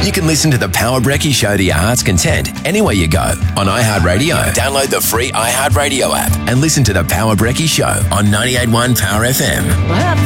You can listen to The Power Brekkie Show to your heart's content anywhere you go on iHeartRadio. Download the free iHeartRadio app and listen to The Power Brekkie Show on 98.1 Power FM. What up?